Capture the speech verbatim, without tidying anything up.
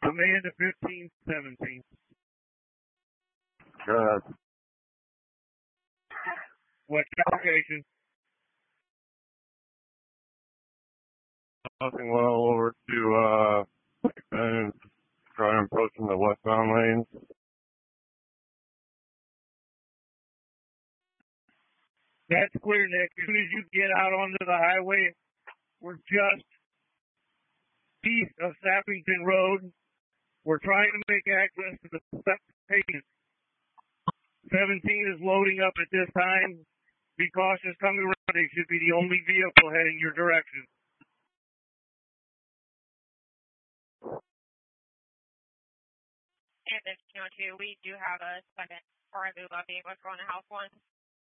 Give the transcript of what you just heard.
Amanda fifteen seventeen. Good. What application? Nothing well over to, uh, and try and approach in the westbound lanes. That's clear, Nick. As soon as you get out onto the highway, we're just east of Sappington Road. We're trying to make access to the station. seventeen is loading up at this time. Be cautious coming around. They should be the only vehicle heading your direction. And fifteen oh two, we do have a second or a move up vehicle going to house one.